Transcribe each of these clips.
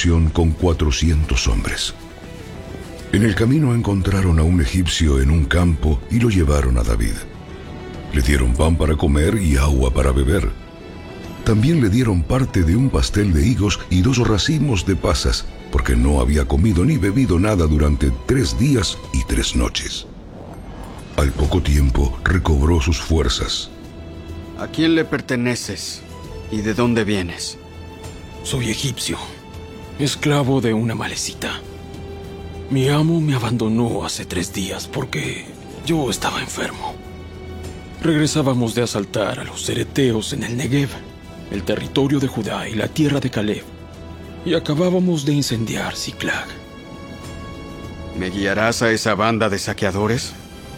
expedición con 400 hombres. En el camino encontraron a un egipcio en un campo y lo llevaron a David. Le dieron pan para comer y agua para beber. También le dieron parte de un pastel de higos y 2 racimos de pasas, porque no había comido ni bebido nada durante 3 días y 3 noches. Al poco tiempo recobró sus fuerzas. ¿A quién le perteneces y de dónde vienes? Soy egipcio, esclavo de una amalecita. Mi amo me abandonó hace 3 días porque yo estaba enfermo. Regresábamos de asaltar a los ereteos en el Negev, el territorio de Judá y la tierra de Caleb, y acabábamos de incendiar Ziklag. ¿Me guiarás a esa banda de saqueadores?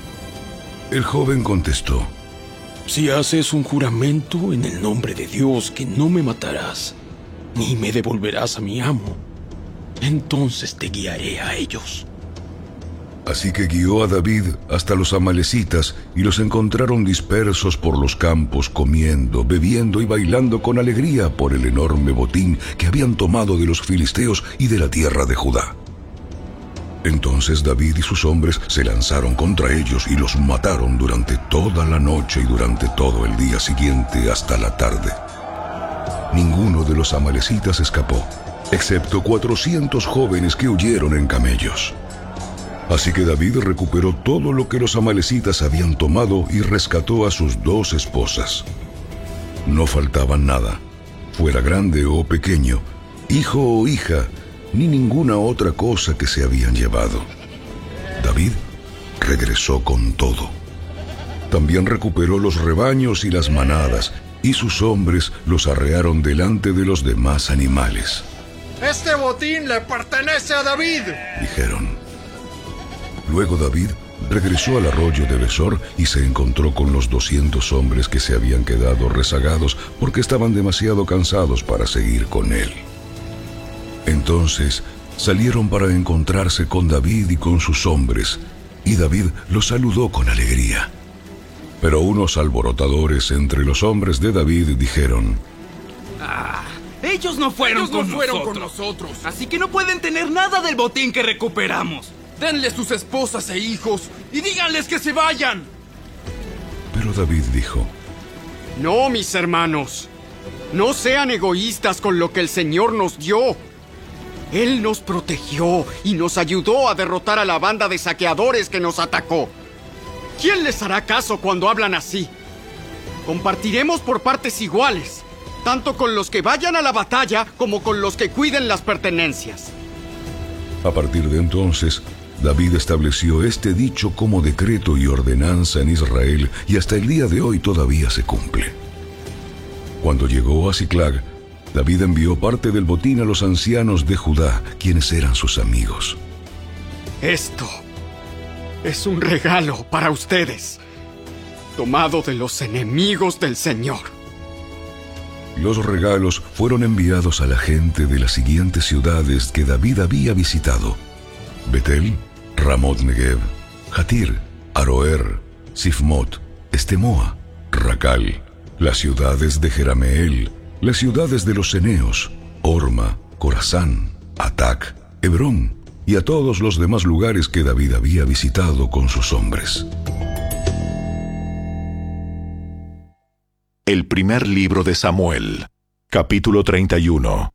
El joven contestó: Si haces un juramento en el nombre de Dios que no me matarás, ni me devolverás a mi amo, entonces te guiaré a ellos. Así que guió a David hasta los amalecitas y los encontraron dispersos por los campos, comiendo, bebiendo y bailando con alegría por el enorme botín que habían tomado de los filisteos y de la tierra de Judá. Entonces David y sus hombres se lanzaron contra ellos y los mataron durante toda la noche y durante todo el día siguiente hasta la tarde. Ninguno de los amalecitas escapó, excepto 400 jóvenes que huyeron en camellos. Así que David recuperó todo lo que los amalecitas habían tomado y rescató a sus 2 esposas. No faltaba nada, fuera grande o pequeño, hijo o hija, ni ninguna otra cosa que se habían llevado. David regresó con todo. También recuperó los rebaños y las manadas, y sus hombres los arrearon delante de los demás animales. ¡Este botín le pertenece a David!, dijeron. Luego David regresó al arroyo de Besor y se encontró con los 200 hombres que se habían quedado rezagados porque estaban demasiado cansados para seguir con él. Entonces salieron para encontrarse con David y con sus hombres, y David los saludó con alegría. Pero unos alborotadores entre los hombres de David dijeron: Ellos no fueron con nosotros, así que no pueden tener nada del botín que recuperamos. Denles sus esposas e hijos y díganles que se vayan. Pero David dijo: No, mis hermanos, no sean egoístas con lo que el Señor nos dio. Él nos protegió y nos ayudó a derrotar a la banda de saqueadores que nos atacó. ¿Quién les hará caso cuando hablan así? Compartiremos por partes iguales, tanto con los que vayan a la batalla como con los que cuiden las pertenencias. A partir de entonces, David estableció este dicho como decreto y ordenanza en Israel, y hasta el día de hoy todavía se cumple. Cuando llegó a Ziklag, David envió parte del botín a los ancianos de Judá, quienes eran sus amigos. Esto es un regalo para ustedes, tomado de los enemigos del Señor. Los regalos fueron enviados a la gente de las siguientes ciudades que David había visitado: Betel, Ramot Negev, Jatir, Aroer, Sifmot, Estemoa, Racal, las ciudades de Jerameel, las ciudades de los ceneos, Orma, Corazán, Atac, Hebrón, y a todos los demás lugares que David había visitado con sus hombres. El primer libro de Samuel, capítulo 31.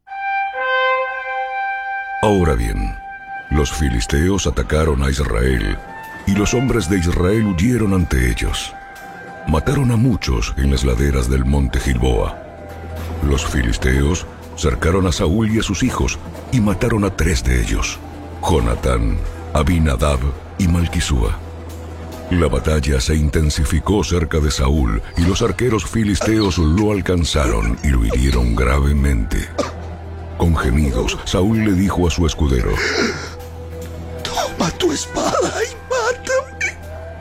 Ahora bien, los filisteos atacaron a Israel, y los hombres de Israel huyeron ante ellos. Mataron a muchos en las laderas del monte Gilboa. Los filisteos cercaron a Saúl y a sus hijos, y mataron a 3 de ellos: Jonatán, Abinadab y Malquisúa. La batalla se intensificó cerca de Saúl, y los arqueros filisteos lo alcanzaron y lo hirieron gravemente. Con gemidos, Saúl le dijo a su escudero: Toma tu espada y mátame,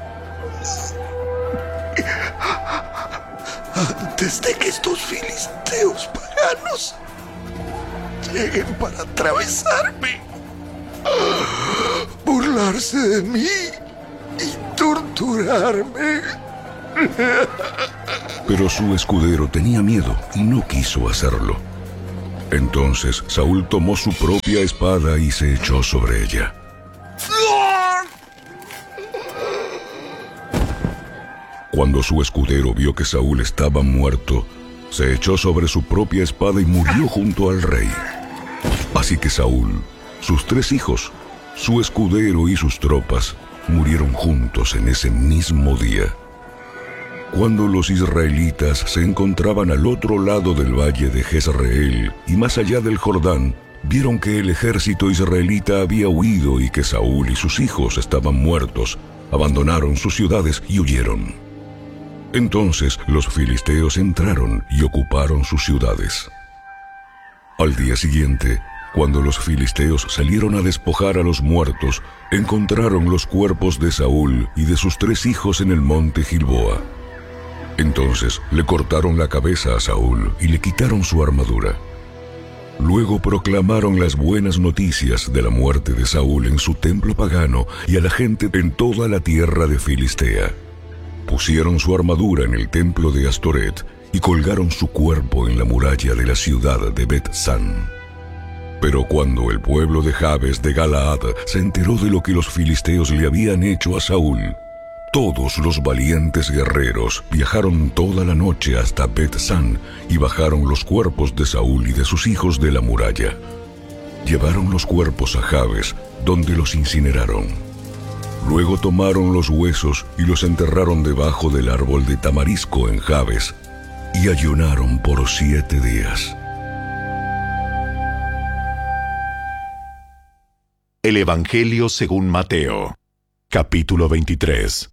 antes de que estos filisteos paganos lleguen para atravesarme, burlarse de mí y torturarme. Pero su escudero tenía miedo y no quiso hacerlo. Entonces Saúl tomó su propia espada y se echó sobre ella. Cuando su escudero vio que Saúl estaba muerto, se echó sobre su propia espada y murió junto al rey. Así que Saúl, sus 3 hijos, su escudero y sus tropas murieron juntos en ese mismo día. Cuando los israelitas se encontraban al otro lado del valle de Jezreel y más allá del Jordán, vieron que el ejército israelita había huido y que Saúl y sus hijos estaban muertos. Abandonaron sus ciudades y huyeron. Entonces los filisteos entraron y ocuparon sus ciudades. Al día siguiente, cuando los filisteos salieron a despojar a los muertos, encontraron los cuerpos de Saúl y de sus 3 hijos en el monte Gilboa. Entonces le cortaron la cabeza a Saúl y le quitaron su armadura. Luego proclamaron las buenas noticias de la muerte de Saúl en su templo pagano y a la gente en toda la tierra de Filistea. Pusieron su armadura en el templo de Astoret y colgaron su cuerpo en la muralla de la ciudad de Bet-San. Pero cuando el pueblo de Jabes de Galaad se enteró de lo que los filisteos le habían hecho a Saúl, todos los valientes guerreros viajaron toda la noche hasta Bet-San y bajaron los cuerpos de Saúl y de sus hijos de la muralla. Llevaron los cuerpos a Jabes, donde los incineraron. Luego tomaron los huesos y los enterraron debajo del árbol de tamarisco en Jabes, y ayunaron por 7 días. El Evangelio según Mateo, capítulo 23.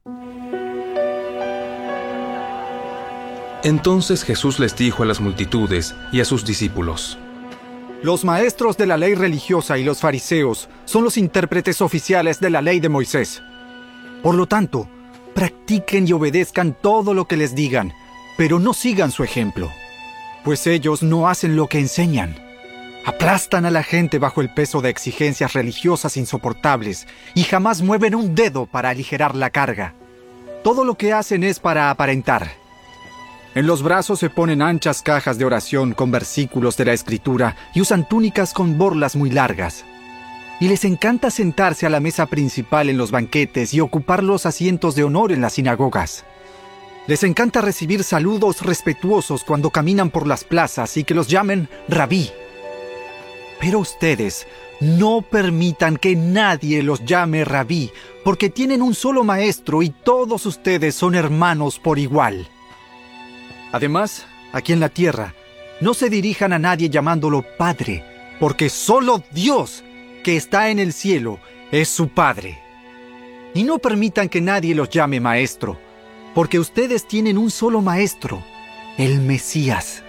Entonces Jesús les dijo a las multitudes y a sus discípulos: Los maestros de la ley religiosa y los fariseos son los intérpretes oficiales de la ley de Moisés. Por lo tanto, practiquen y obedezcan todo lo que les digan, pero no sigan su ejemplo, pues ellos no hacen lo que enseñan. Aplastan a la gente bajo el peso de exigencias religiosas insoportables y jamás mueven un dedo para aligerar la carga. Todo lo que hacen es para aparentar. En los brazos se ponen anchas cajas de oración con versículos de la Escritura y usan túnicas con borlas muy largas. Y les encanta sentarse a la mesa principal en los banquetes y ocupar los asientos de honor en las sinagogas. Les encanta recibir saludos respetuosos cuando caminan por las plazas y que los llamen rabí. Pero ustedes no permitan que nadie los llame rabí, porque tienen un solo maestro y todos ustedes son hermanos por igual. Además, aquí en la tierra, no se dirijan a nadie llamándolo Padre, porque solo Dios, que está en el cielo, es su Padre. Y no permitan que nadie los llame Maestro, porque ustedes tienen un solo Maestro, el Mesías.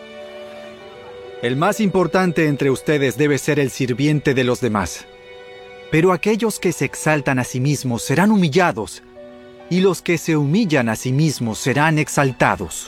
El más importante entre ustedes debe ser el sirviente de los demás. Pero aquellos que se exaltan a sí mismos serán humillados, y los que se humillan a sí mismos serán exaltados.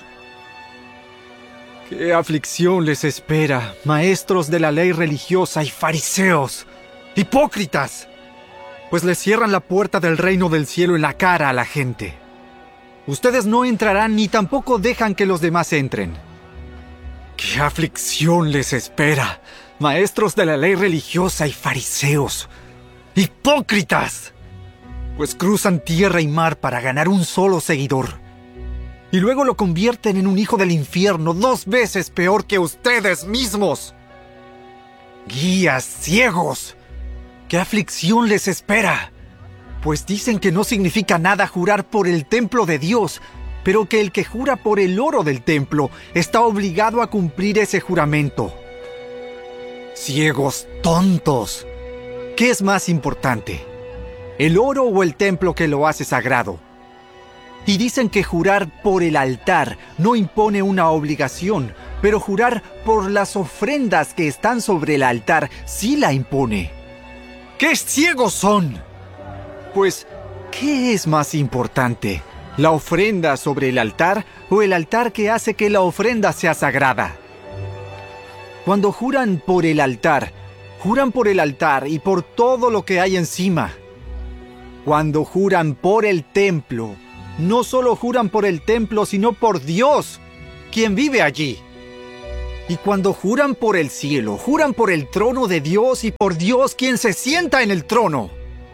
¡Qué aflicción les espera, maestros de la ley religiosa y fariseos! ¡Hipócritas! Pues les cierran la puerta del reino del cielo en la cara a la gente. Ustedes no entrarán ni tampoco dejan que los demás entren. ¡Qué aflicción les espera, maestros de la ley religiosa y fariseos! ¡Hipócritas! Pues cruzan tierra y mar para ganar un solo seguidor. Y luego lo convierten en un hijo del infierno 2 veces peor que ustedes mismos. ¡Guías ciegos! ¡Qué aflicción les espera! Pues dicen que no significa nada jurar por el templo de Dios, pero que el que jura por el oro del templo está obligado a cumplir ese juramento. ¡Ciegos tontos! ¿Qué es más importante? ¿El oro o el templo que lo hace sagrado? Y dicen que jurar por el altar no impone una obligación, pero jurar por las ofrendas que están sobre el altar sí la impone. ¡Qué ciegos son! Pues, ¿qué es más importante? ¿La ofrenda sobre el altar o el altar que hace que la ofrenda sea sagrada? Cuando juran por el altar y por todo lo que hay encima. Cuando juran por el templo, no solo juran por el templo, sino por Dios, quien vive allí. Y cuando juran por el cielo, juran por el trono de Dios y por Dios quien se sienta en el trono.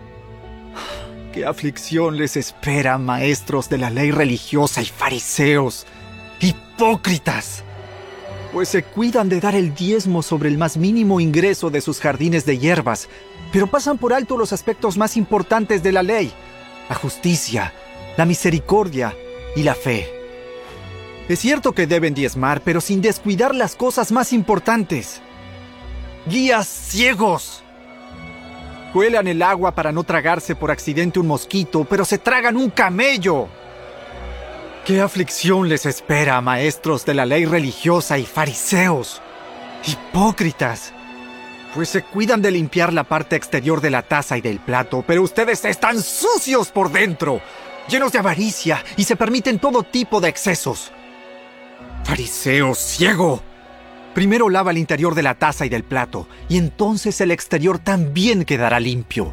¡Qué aflicción les espera, maestros de la ley religiosa y fariseos! ¡Hipócritas! Pues se cuidan de dar el diezmo sobre el más mínimo ingreso de sus jardines de hierbas, pero pasan por alto los aspectos más importantes de la ley: la justicia, la misericordia y la fe. Es cierto que deben diezmar, pero sin descuidar las cosas más importantes. ¡Guías ciegos! Cuelan el agua para no tragarse por accidente un mosquito, pero se tragan un camello. ¡Qué aflicción les espera, maestros de la ley religiosa y fariseos! ¡Hipócritas! Pues se cuidan de limpiar la parte exterior de la taza y del plato, pero ustedes están sucios por dentro, llenos de avaricia, y se permiten todo tipo de excesos. ¡Fariseo ciego! Primero lava el interior de la taza y del plato, y entonces el exterior también quedará limpio.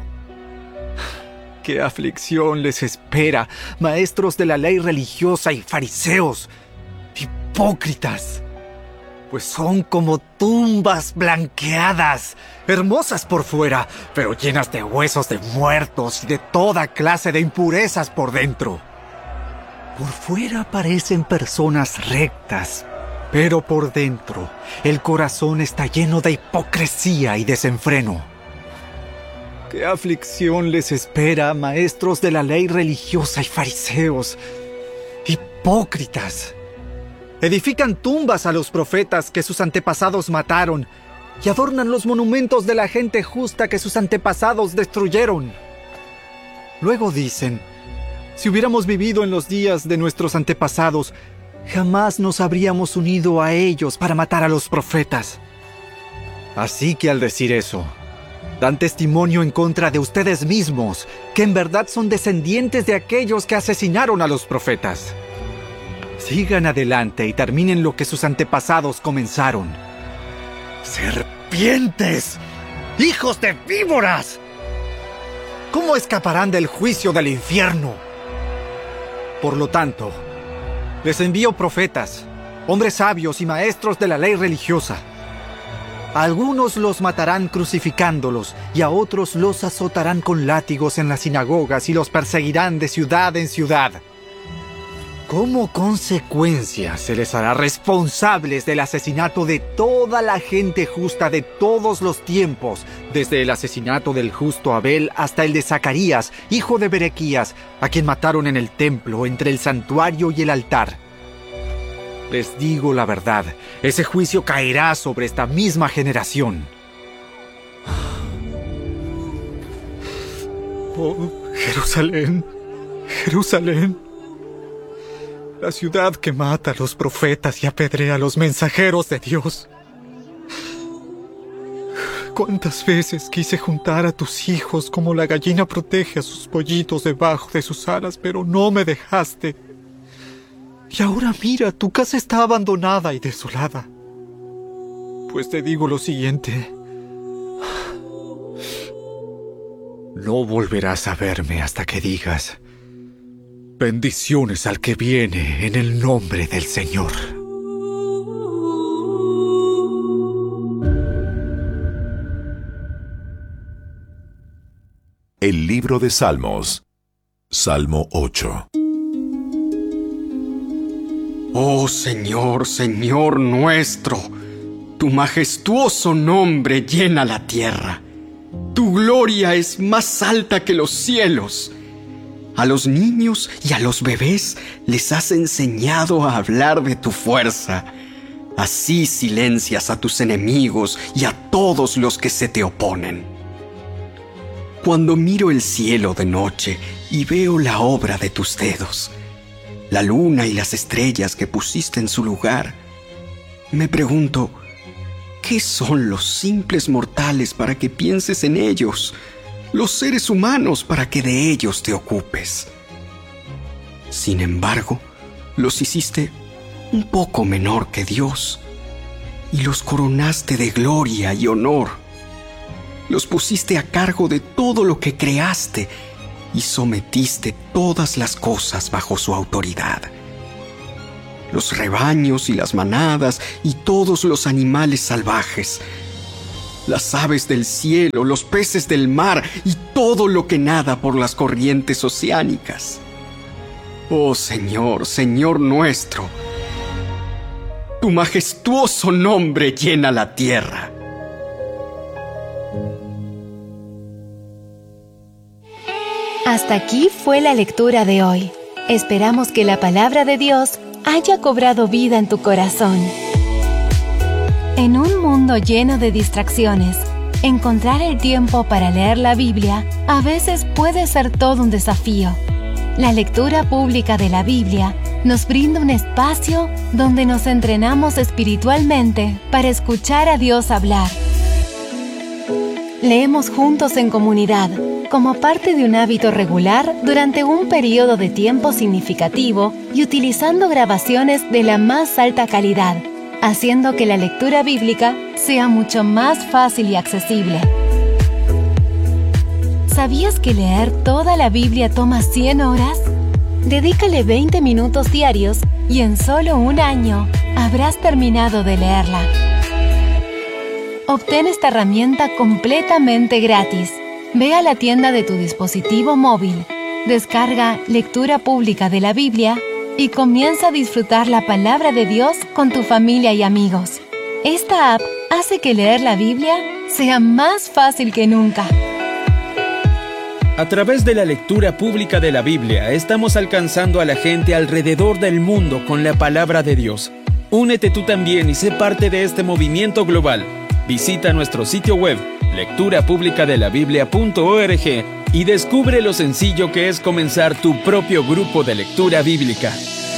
¡Qué aflicción les espera, maestros de la ley religiosa y fariseos! ¡Hipócritas! Pues son como tumbas blanqueadas, hermosas por fuera, pero llenas de huesos de muertos y de toda clase de impurezas por dentro. Por fuera parecen personas rectas, pero por dentro el corazón está lleno de hipocresía y desenfreno. ¡Qué aflicción les espera, maestros de la ley religiosa y fariseos! ¡Hipócritas! Edifican tumbas a los profetas que sus antepasados mataron y adornan los monumentos de la gente justa que sus antepasados destruyeron. Luego dicen: si hubiéramos vivido en los días de nuestros antepasados, jamás nos habríamos unido a ellos para matar a los profetas. Así que al decir eso, dan testimonio en contra de ustedes mismos, que en verdad son descendientes de aquellos que asesinaron a los profetas. Sigan adelante y terminen lo que sus antepasados comenzaron. ¡Serpientes! ¡Hijos de víboras! ¿Cómo escaparán del juicio del infierno? Por lo tanto, les envío profetas, hombres sabios y maestros de la ley religiosa. A algunos los matarán crucificándolos y a otros los azotarán con látigos en las sinagogas y los perseguirán de ciudad en ciudad. Como consecuencia, se les hará responsables del asesinato de toda la gente justa de todos los tiempos, desde el asesinato del justo Abel hasta el de Zacarías, hijo de Berequías, a quien mataron en el templo, entre el santuario y el altar. Les digo la verdad, ese juicio caerá sobre esta misma generación. Oh, Jerusalén, Jerusalén, la ciudad que mata a los profetas y apedrea a los mensajeros de Dios. ¿Cuántas veces quise juntar a tus hijos como la gallina protege a sus pollitos debajo de sus alas, pero no me dejaste? Y ahora mira, tu casa está abandonada y desolada. Pues te digo lo siguiente: no volverás a verme hasta que digas: bendiciones al que viene en el nombre del Señor. El libro de Salmos. Salmo 8. Oh Señor, Señor nuestro, tu majestuoso nombre llena la tierra. Tu gloria es más alta que los cielos. A los niños y a los bebés les has enseñado a hablar de tu fuerza. Así silencias a tus enemigos y a todos los que se te oponen. Cuando miro el cielo de noche y veo la obra de tus dedos, la luna y las estrellas que pusiste en su lugar, me pregunto, ¿qué son los simples mortales para que pienses en ellos? Los seres humanos para que de ellos te ocupes. Sin embargo, los hiciste un poco menor que Dios y los coronaste de gloria y honor. Los pusiste a cargo de todo lo que creaste y sometiste todas las cosas bajo su autoridad. los rebaños y las manadas y todos los animales salvajes, las aves del cielo, los peces del mar y todo lo que nada por las corrientes oceánicas. Oh Señor, Señor nuestro, tu majestuoso nombre llena la tierra. Hasta aquí fue la lectura de hoy. Esperamos que la palabra de Dios haya cobrado vida en tu corazón. En un mundo lleno de distracciones, encontrar el tiempo para leer la Biblia a veces puede ser todo un desafío. La lectura pública de la Biblia nos brinda un espacio donde nos entrenamos espiritualmente para escuchar a Dios hablar. Leemos juntos en comunidad, como parte de un hábito regular durante un periodo de tiempo significativo y utilizando grabaciones de la más alta calidad, haciendo que la lectura bíblica sea mucho más fácil y accesible. ¿Sabías que leer toda la Biblia toma 100 horas? Dedícale 20 minutos diarios y en solo un año habrás terminado de leerla. Obtén esta herramienta completamente gratis. Ve a la tienda de tu dispositivo móvil, descarga Lectura Pública de la Biblia y comienza a disfrutar la palabra de Dios con tu familia y amigos. Esta app hace que leer la Biblia sea más fácil que nunca. A través de la lectura pública de la Biblia, estamos alcanzando a la gente alrededor del mundo con la palabra de Dios. Únete tú también y sé parte de este movimiento global. Visita nuestro sitio web, lecturapublicadelabiblia.org, y descubre lo sencillo que es comenzar tu propio grupo de lectura bíblica.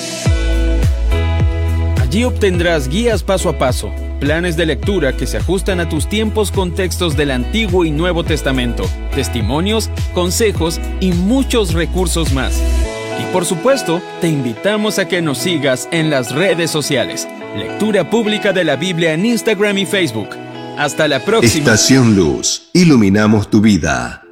Allí obtendrás guías paso a paso, planes de lectura que se ajustan a tus tiempos con textos del Antiguo y Nuevo Testamento, testimonios, consejos y muchos recursos más. Y por supuesto, te invitamos a que nos sigas en las redes sociales. Lectura Pública de la Biblia en Instagram y Facebook. Hasta la próxima. Estación Luz. Iluminamos tu vida.